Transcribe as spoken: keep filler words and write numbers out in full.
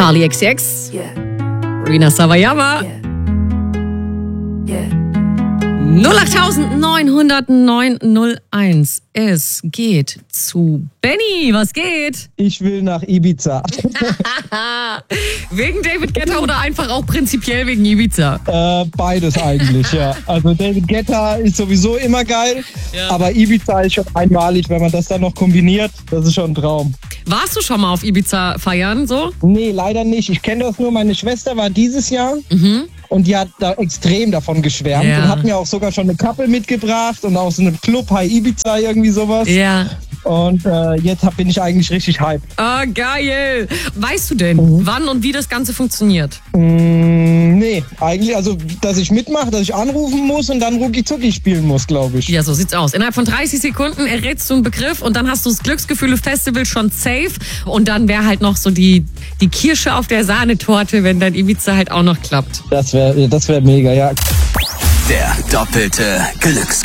Charlie X C X, Yeah. Rina Sawayama. Yeah. Yeah. null acht neun null neun null eins. Es geht zu Benny. Was geht? Ich will nach Ibiza. Wegen David Guetta oder einfach auch prinzipiell wegen Ibiza? Äh, beides eigentlich, ja. Also David Guetta ist sowieso immer geil, Ja. aber Ibiza ist schon einmalig, wenn man das dann noch kombiniert. Das ist schon ein Traum. Warst du schon mal auf Ibiza feiern so? Nee, leider nicht. Ich kenne das nur. Meine Schwester war dieses Jahr Mhm. und die hat da extrem davon geschwärmt Ja. und hat mir auch sogar schon eine Kappe mitgebracht und auch so einen Club High Ibiza, irgendwie sowas. Ja. Und äh, jetzt hab, bin ich eigentlich richtig hyped. Ah, geil. Weißt du denn, Mhm. wann und wie das Ganze funktioniert? Mm, nee, eigentlich, also, dass ich mitmache, dass ich anrufen muss und dann Rucki-Zucki spielen muss, glaube ich. Ja, so sieht's aus. Innerhalb von dreißig Sekunden errätst du einen Begriff und dann hast du das Glücksgefühle-Festival schon safe. Und dann wäre halt noch so die, die Kirsche auf der Sahnetorte, wenn dein Ibiza halt auch noch klappt. Das wäre das wär mega, ja. Der doppelte Glücks